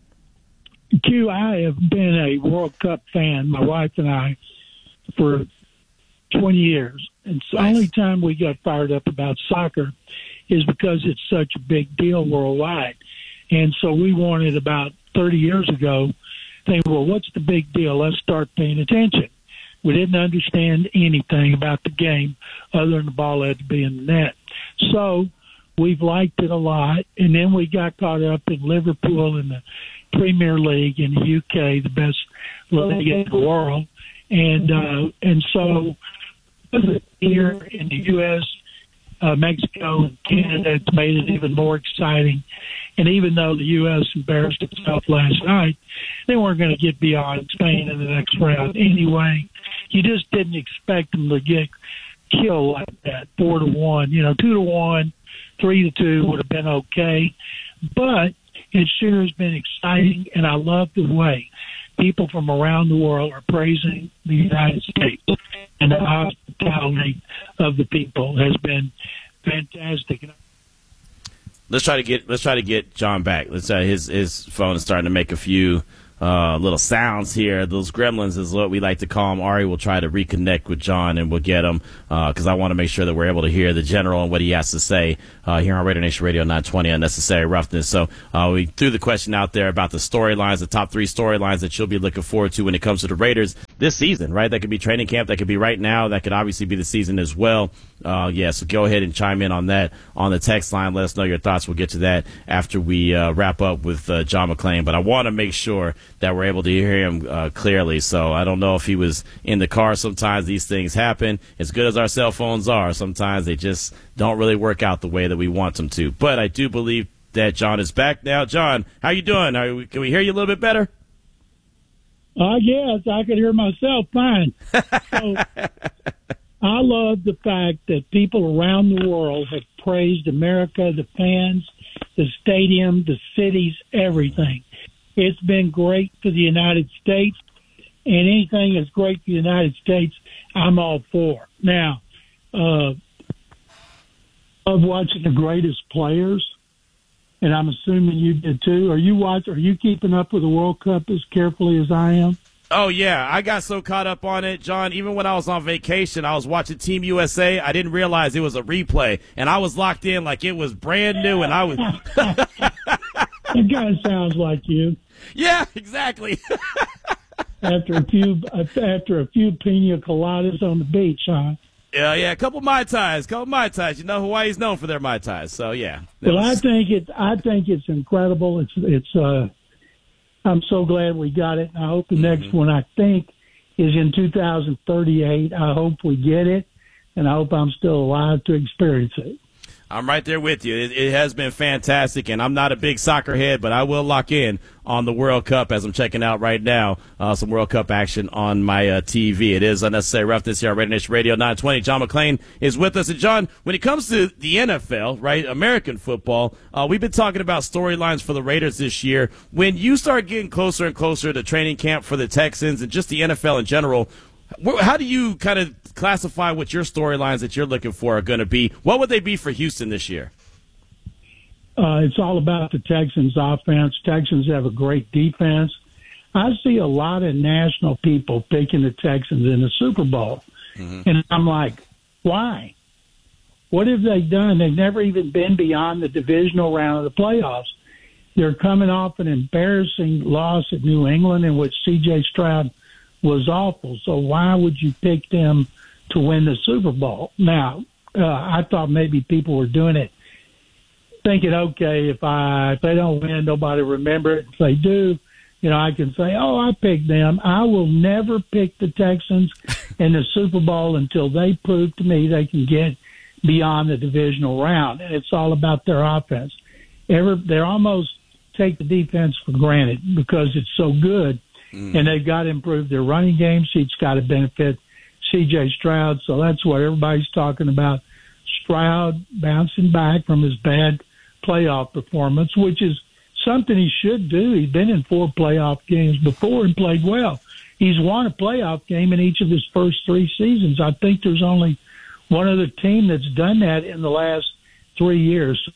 Q, I have been a World Cup fan, my wife and I, for twenty years. And the nice. only time we got fired up about soccer is because it's such a big deal worldwide. And so we wanted about thirty years ago, think, well, what's the big deal? Let's start paying attention. We didn't understand anything about the game other than the ball had to be in the net. So we've liked it a lot. And then we got caught up in Liverpool and the Premier League in the U K, the best league in the world. And uh, and so here in the U S, uh, Mexico, and Canada, it's made it even more exciting. And even though the U S embarrassed itself last night, they weren't going to get beyond Spain in the next round anyway. You just didn't expect them to get killed like that, four to one. You know, two to one, three to two would have been okay. But it sure has been exciting, and I love the way people from around the world are praising the United States, and the hospitality of the people has been fantastic.
let's try to get let's try to get John back. Let's uh, his his phone is starting to make a few uh, little sounds here. Those gremlins is what we like to call them. Ari will try to reconnect with John, and we'll get him because uh, I want to make sure that we're able to hear the general and what he has to say uh, here on Raider Nation Radio nine twenty, Unnecessary Roughness. So uh, we threw the question out there about the storylines, the top three storylines that you'll be looking forward to when it comes to the Raiders this season, right? That could be training camp. That could be right now. That could obviously be the season as well. Uh, yeah, so go ahead and chime in on that on the text line. Let us know your thoughts. We'll get to that after we uh, wrap up with uh, John McClain. But I want to make sure that we're able to hear him uh, clearly. So I don't know if he was in the car. Sometimes these things happen. As good as our cell phones are, sometimes they just don't really work out the way that we want them to. But I do believe that John is back now. John, how you doing? Are we, can we hear you a little bit better?
I guess I could hear myself fine. So, I love the fact that people around the world have praised America, the fans, the stadium, the cities, everything. It's been great for the United States, and anything that's great for the United States, I'm all for. Now, uh, of watching the greatest players, and I'm assuming you did too. Are you watch? Are you keeping up with the World Cup as carefully as I am?
Oh, yeah. I got so caught up on it, John. Even when I was on vacation, I was watching Team U S A. I didn't realize it was a replay, and I was locked in like it was brand new, and I was...
It kind of sounds like you.
Yeah, exactly.
after a few after a few pina coladas on the beach, huh?
Yeah, yeah, a couple Mai Tais, a couple Mai Tais. You know, Hawaii's known for their Mai Tais, so yeah.
Well, was... I think it's I think it's incredible. It's it's. Uh, I'm so glad we got it. I hope the next mm-hmm. one, I think, is in two thousand thirty-eight. I hope we get it, and I hope I'm still alive to experience it.
I'm right there with you. It, it has been fantastic, and I'm not a big soccer head, but I will lock in on the World Cup as I'm checking out right now uh, some World Cup action on my uh, T V. It is Unnecessary Roughness here on Raider Nation Radio nine twenty. John McClain is with us. And, John, when it comes to the N F L, right, American football, uh, we've been talking about storylines for the Raiders this year. When you start getting closer and closer to training camp for the Texans and just the N F L in general, how do you kind of classify what your storylines that you're looking for are going to be? What would they be for Houston this year?
Uh, it's all about the Texans' offense. Texans have a great defense. I see a lot of national people picking the Texans in the Super Bowl. Mm-hmm. And I'm like, why? What have they done? They've never even been beyond the divisional round of the playoffs. They're coming off an embarrassing loss at New England in which C J Stroud was awful. So why would you pick them to win the Super Bowl? Now, uh, I thought maybe people were doing it thinking, okay, if I if they don't win, nobody remember it. If they do, you know, I can say, oh, I picked them. I will never pick the Texans in the Super Bowl until they prove to me they can get beyond the divisional round. And it's all about their offense. Ever, they're almost take the defense for granted because it's so good. Mm. And they've got to improve their running game. It's got to benefit C J Stroud. So that's what everybody's talking about. Stroud bouncing back from his bad playoff performance, which is something he should do. He's been in four playoff games before and played well. He's won a playoff game in each of his first three seasons. I think there's only one other team that's done that in the last three years.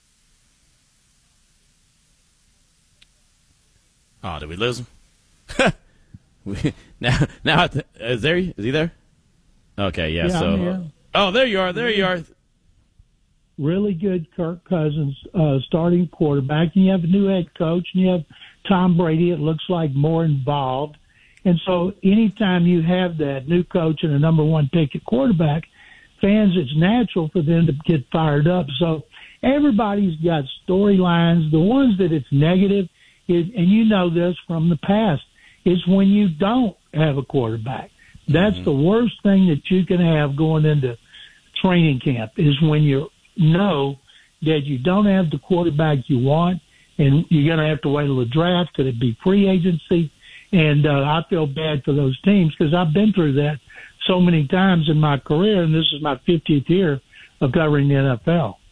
Oh, did we lose him? we, now, now is there? Is he there? Okay, yeah.
yeah
so, oh, there you are. There you are.
Really good Kirk Cousins uh, starting quarterback. And you have a new head coach, and you have Tom Brady. It looks like more involved. And so anytime you have that new coach and a number one pick at quarterback, fans, it's natural for them to get fired up. So everybody's got storylines. The ones that it's negative, is, and you know this from the past, is when you don't have a quarterback. That's mm-hmm. the worst thing that you can have going into training camp is when you know that you don't have the quarterback you want, and you're going to have to wait till the draft. Could it be free agency? And uh, I feel bad for those teams because I've been through that so many times in my career, and this is my fiftieth year of covering the N F L.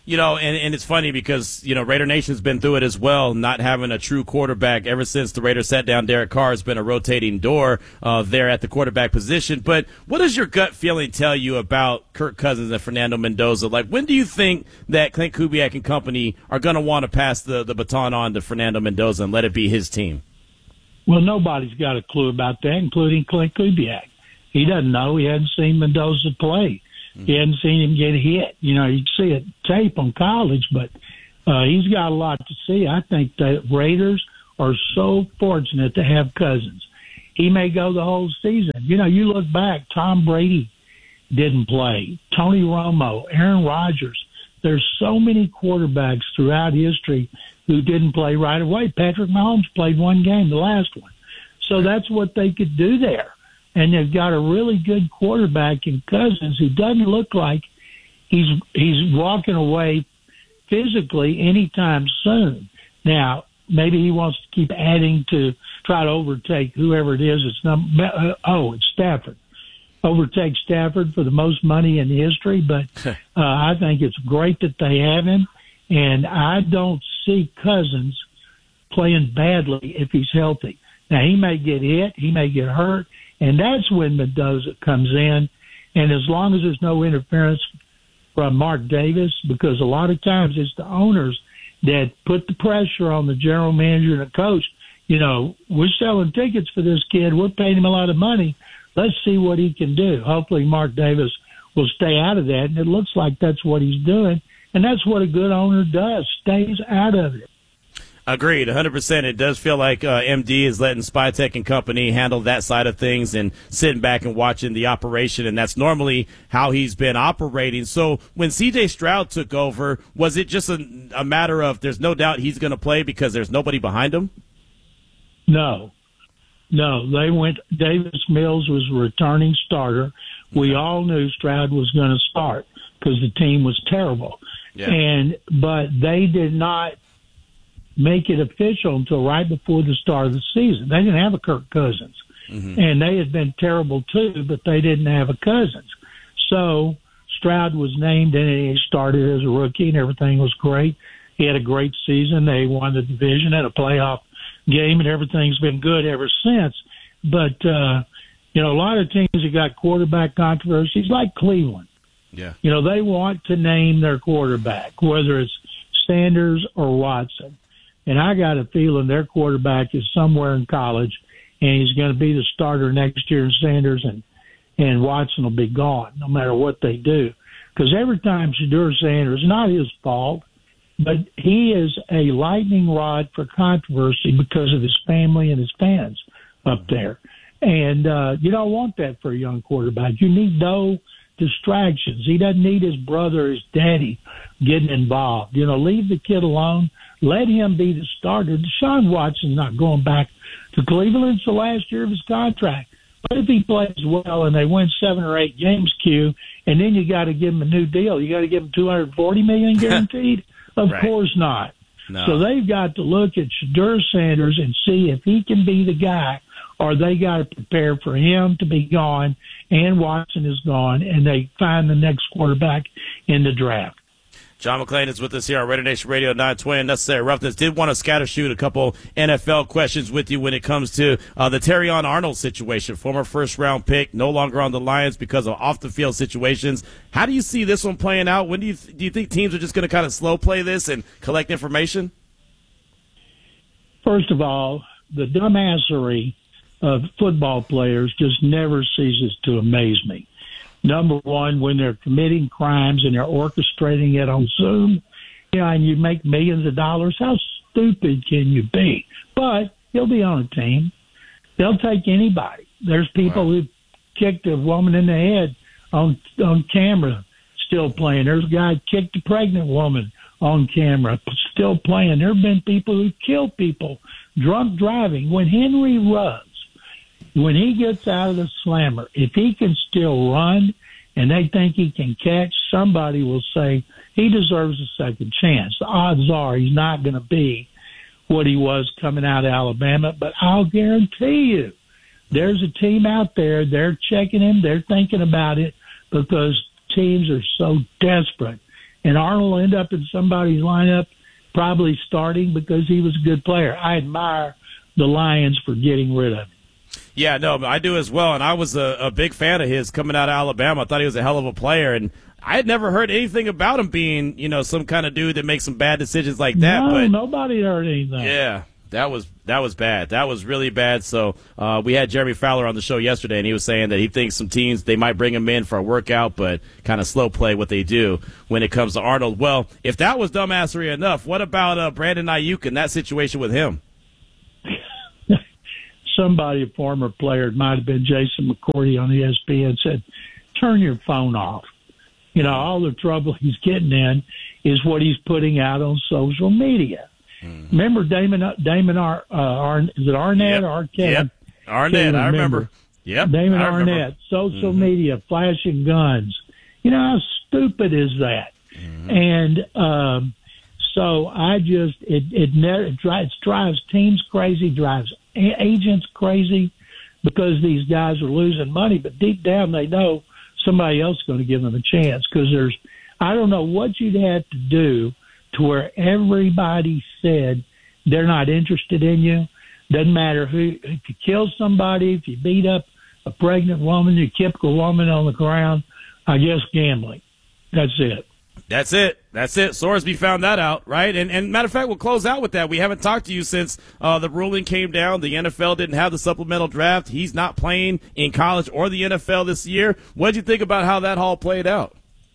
You know, and, and it's funny because, you know, Raider Nation's been through it as well, not having a true quarterback. Ever since the Raiders sat down Derek Carr, it's been a rotating door uh, there at the quarterback position. But what does your gut feeling tell you about Kirk Cousins and Fernando Mendoza? Like, when do you think that Clint Kubiak and company are going to want to pass the, the baton on to Fernando Mendoza and let it be his team?
Well, nobody's got a clue about that, including Clint Kubiak. He doesn't know. He hadn't seen Mendoza play. He hadn't seen him get hit. You know, you see it tape on college, but uh, he's got a lot to see. I think the Raiders are so fortunate to have Cousins. He may go the whole season. You know, you look back, Tom Brady didn't play. Tony Romo, Aaron Rodgers. There's so many quarterbacks throughout history who didn't play right away. Patrick Mahomes played one game, the last one. So that's what they could do there. And they've got a really good quarterback in Cousins who doesn't look like he's he's walking away physically anytime soon. Now, maybe he wants to keep adding to try to overtake whoever it is. It's num- uh, oh, it's Stafford. Overtake Stafford for the most money in history, but uh, I think it's great that they have him, and I don't see Cousins playing badly if he's healthy. Now, he may get hit, he may get hurt, and that's when Mendoza comes in. And as long as there's no interference from Mark Davis, because a lot of times it's the owners that put the pressure on the general manager and the coach. You know, we're selling tickets for this kid. We're paying him a lot of money. Let's see what he can do. Hopefully Mark Davis will stay out of that, and it looks like that's what he's doing. And that's what a good owner does, stays out of it.
Agreed, one hundred percent. It does feel like uh, M D is letting Spytek and company handle that side of things and sitting back and watching the operation, and that's normally how he's been operating. So when C J Stroud took over, was it just a, a matter of there's no doubt he's going to play because there's nobody behind him?
No. No, they went – Davis Mills was a returning starter. We all knew Stroud was going to start because the team was terrible. Yeah. And but they did not – make it official until right before the start of the season. They didn't have a Kirk Cousins. Mm-hmm. And they had been terrible too, but they didn't have a Cousins. So Stroud was named and he started as a rookie and everything was great. He had a great season. They won the division, had a playoff game, and everything's been good ever since. But, uh, you know, a lot of teams have got quarterback controversies like Cleveland.
Yeah.
You know, they want to name their quarterback, whether it's Sanders or Watson. And I got a feeling their quarterback is somewhere in college, and he's going to be the starter next year in Sanders, and, and Watson will be gone no matter what they do. Because every time Shedeur Sanders, not his fault, but he is a lightning rod for controversy because of his family and his fans up there. And uh, you don't want that for a young quarterback. You need no distractions. He doesn't need his brother or his daddy getting involved. You know, leave the kid alone. Let him be the starter. Deshaun Watson's not going back to Cleveland. It's the last year of his contract. What if he plays well and they win seven or eight games, Q, and then you got to give him a new deal? You got to give him two hundred forty million dollars guaranteed? Of right. course not.
No.
So they've got to look at Shedeur Sanders and see if he can be the guy, or they got to prepare for him to be gone and Watson is gone, and they find the next quarterback in the draft.
John McClain is with us here on Raider Nation Radio nine twenty. Necessary Roughness. Did want to scatter shoot a couple N F L questions with you when it comes to uh, the Terrion Arnold situation. Former first-round pick, no longer on the Lions because of off-the-field situations. How do you see this one playing out? When do you th- do you think teams are just going to kind of slow play this and collect information?
First of all, the dumbassery of football players just never ceases to amaze me. Number one, when they're committing crimes and they're orchestrating it on Zoom, you know, and you make millions of dollars, how stupid can you be? But he'll be on a team. They'll take anybody. There's people wow. who kicked a woman in the head on on camera, still playing. There's a guy who kicked a pregnant woman on camera, still playing. There have been people who killed people, drunk driving. When Henry Ruggs, when he gets out of the slammer, if he can still run and they think he can catch, somebody will say he deserves a second chance. The odds are he's not going to be what he was coming out of Alabama, but I'll guarantee you there's a team out there, they're checking him, they're thinking about it because teams are so desperate and Arnold will end up in somebody's lineup, probably starting because he was a good player. I admire the Lions for getting rid of him.
Yeah, no, I do as well, and I was a, a big fan of his coming out of Alabama. I thought he was a hell of a player, and I had never heard anything about him being, you know, some kind of dude that makes some bad decisions like that.
No,
but
nobody heard anything.
Yeah, that was that was bad. That was really bad. So uh, we had Jeremy Fowler on the show yesterday, and he was saying that he thinks some teams, they might bring him in for a workout, but kind of slow play what they do when it comes to Arnold. Well, if that was dumbassery enough, what about uh, Brandon Ayuk and that situation with him?
Somebody, a former player, it might have been Jason McCourty on E S P N, said, turn your phone off. You know, all the trouble he's getting in is what he's putting out on social media. Mm. Remember Damon, Damon Ar, uh, Ar, is it Arnett
yep.
or Arquette?
Yep. Arnett, I remember. Yep.
Damon
I
Arnett,
remember.
social
mm-hmm.
media, flashing guns. You know, how stupid is that? Mm-hmm. And um, so I just, it, it, it, drives, it drives teams crazy, drives agents crazy because these guys are losing money, but deep down they know somebody else is going to give them a chance because there's, I don't know what you'd have to do to where everybody said they're not interested in you. Doesn't matter who, if you kill somebody, if you beat up a pregnant woman, you kick a woman on the ground, I guess gambling. That's it.
That's it. That's it. Sorsby found that out, right? And, and matter of fact, we'll close out with that. We haven't talked to you since uh, the ruling came down. The N F L didn't have the supplemental draft. He's not playing in college or the N F L this year. What did you think about how that all played out?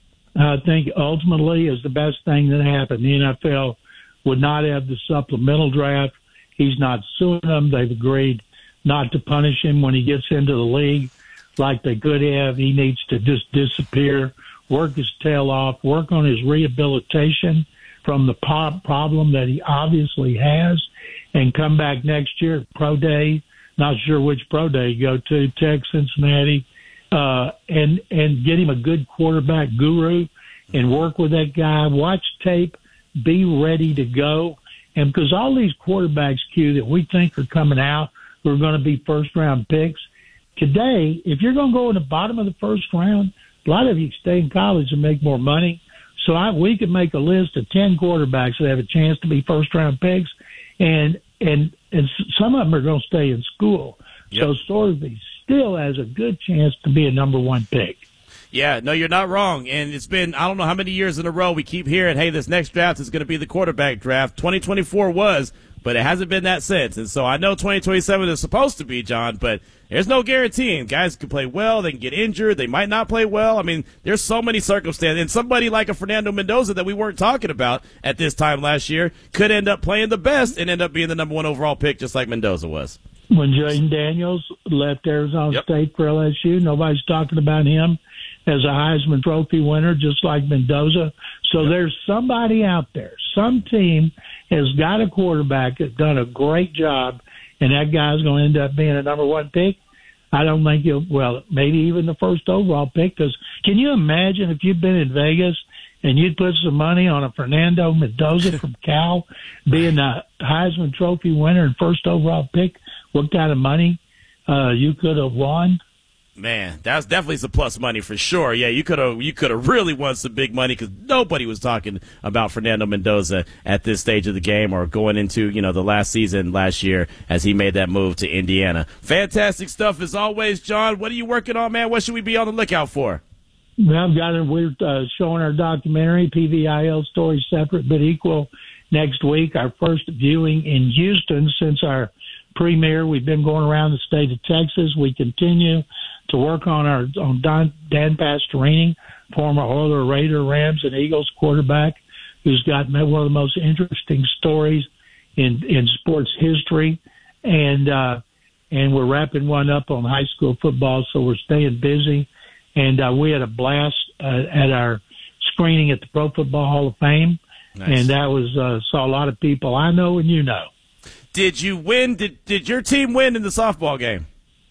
I think ultimately is the best thing that happened. The N F L would not have the supplemental draft. He's not suing them. They've agreed not to punish him when he gets into the league like they could have. He needs to just disappear, work his tail off, work on his rehabilitation from the pop problem that he obviously has, and come back next year, pro day, not sure which pro day you go to, Tech, Cincinnati, uh, and, and get him a good quarterback guru and work with that guy, watch tape, be ready to go. And because all these quarterbacks, Q, that we think are coming out who are going to be first-round picks, today, if you're going to go in the bottom of the first round, a lot of you stay in college and make more money. So I, we could make a list of ten quarterbacks that have a chance to be first-round picks, and and and some of them are going to stay in school. Yep. So Sorsby still has a good chance to be a number one pick.
Yeah, no, you're not wrong. And it's been, I don't know how many years in a row we keep hearing, hey, this next draft is going to be the quarterback draft. twenty twenty-four was, but it hasn't been that since. And so I know twenty twenty-seven is supposed to be, John, but there's no guaranteeing. Guys can play well. They can get injured. They might not play well. I mean, there's so many circumstances. And somebody like a Fernando Mendoza that we weren't talking about at this time last year could end up playing the best and end up being the number one overall pick just like Mendoza was.
When Jaden Daniels left Arizona
yep.
State for L S U, nobody's talking about him as a Heisman Trophy winner, just like Mendoza. So yep. there's somebody out there. Some team has got a quarterback that's done a great job, and that guy's going to end up being a number one pick. I don't think he'll, well, maybe even the first overall pick. Because can you imagine if you'd been in Vegas and you'd put some money on a Fernando Mendoza from Cal being a Heisman Trophy winner and first overall pick, what kind of money uh, you could have won?
Man, that's definitely some plus money for sure. Yeah, you could have you could have really won some big money because nobody was talking about Fernando Mendoza at this stage of the game or going into, you know, the last season last year as he made that move to Indiana. Fantastic stuff as always, John. What are you working on, man? What should we be on the lookout for?
Well, I've got it. We're uh, showing our documentary, P V I L Stories Separate But Equal, next week. Our first viewing in Houston since our premiere. We've been going around the state of Texas. We continue to work on our on Don, Dan Pastorini, former Oiler, Raider, Rams, and Eagles quarterback, who's got one of the most interesting stories in in sports history, and uh, and we're wrapping one up on high school football, so we're staying busy. And uh, we had a blast uh, at our screening at the Pro Football Hall of Fame, nice. And that was uh, saw a lot of people I know and you know.
Did you win? Did did your team win in the softball game?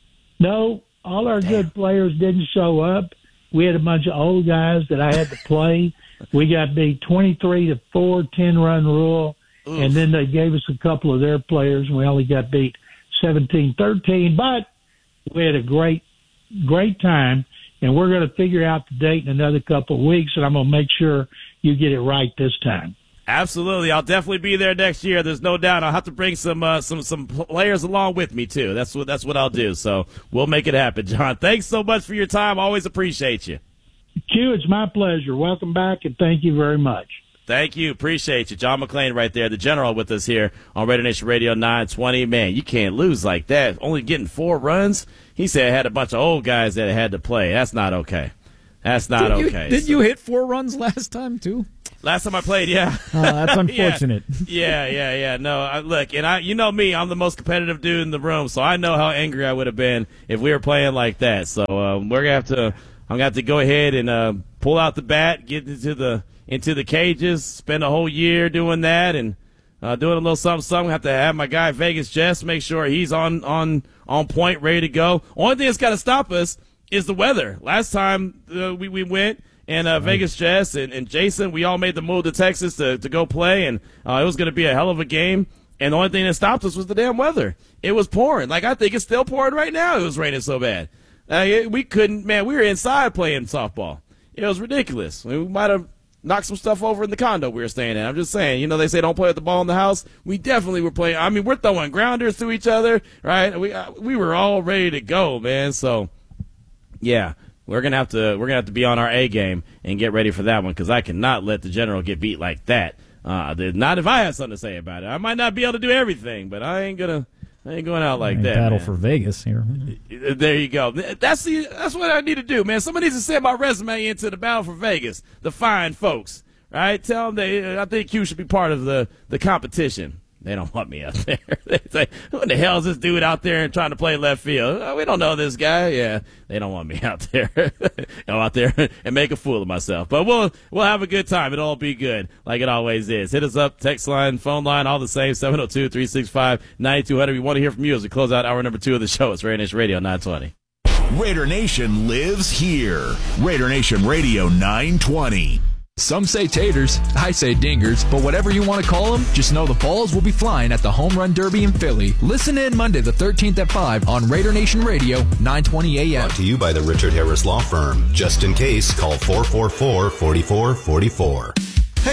No. All our Damn. good players didn't show up. We had a bunch of old guys that I had to play. We got beat twenty-three to four, ten-run rule, Oof. and then they gave us a couple of their players, and we only got beat seventeen thirteen. But we had a great, great time, and we're going to figure out the date in another couple of weeks, and I'm going to make sure you get it right this time.
Absolutely. I'll definitely be there next year. There's no doubt. I'll have to bring some uh, some some players along with me, too. That's what, that's what I'll do. So we'll make it happen, John. Thanks so much for your time. Always appreciate you.
Q, it's my pleasure. Welcome back, and thank you very much.
Thank you. Appreciate you. John McClain right there, the general with us here on Raider Nation Radio nine twenty. Man, you can't lose like that. Only getting four runs. He said I had a bunch of old guys that had to play. That's not okay. That's not
did you,
okay.
Did
so.
you hit four runs last time, too?
Last time I played, yeah.
Oh, that's unfortunate.
yeah, yeah, yeah, yeah. No, I, look, and I, you know me, I'm the most competitive dude in the room, so I know how angry I would have been if we were playing like that. So um, we're gonna have to, I'm gonna have to go ahead and uh, pull out the bat, get into the into the cages, spend a whole year doing that, and uh, doing a little something, something. Have to have my guy Vegas Jess make sure he's on on on point, ready to go. Only thing that's got to stop us is the weather. Last time uh, we we went. And uh, right. Vegas Jess and, and Jason, we all made the move to Texas to, to go play, and uh, it was going to be a hell of a game. And the only thing that stopped us was the damn weather. It was pouring. Like, I think it's still pouring right now. It was raining so bad. Uh, we couldn't, man, we were inside playing softball. It was ridiculous. I mean, we might have knocked some stuff over in the condo we were staying in. I'm just saying, you know, they say don't play with the ball in the house. We definitely were playing. I mean, we're throwing grounders to each other, right? We uh, we were all ready to go, man. So, yeah. We're gonna have to we're gonna have to be on our A game and get ready for that one, because I cannot let the general get beat like that. Uh, not if I have something to say about it. I might not be able to do everything, but I ain't gonna I ain't going out like that.
Battle
man.
for Vegas here.
There you go. That's the that's what I need to do, man. Somebody needs to send my resume into the Battle for Vegas. The fine folks, right? Tell them they. I think Q should be part of the the competition. They don't want me out there. They say, "What the hell is this dude out there and trying to play left field? Oh, we don't know this guy." Yeah, they don't want me out there. Go out there and make a fool of myself. But we'll we'll have a good time. It'll all be good, like it always is. Hit us up, text line, phone line, all the same. seven oh two, three six five, nine two hundred. We want to hear from you as we close out hour number two of the show. It's Raider Nation Radio nine twenty.
Raider Nation lives here. Raider Nation Radio nine twenty.
Some say taters, I say dingers, but whatever you want to call them, just know the balls will be flying at the Home Run Derby in Philly. Listen in Monday the thirteenth at five on Raider Nation Radio, nine twenty A M.
Brought to you by the Richard Harris Law Firm. Just in case, call four four four, four four four four.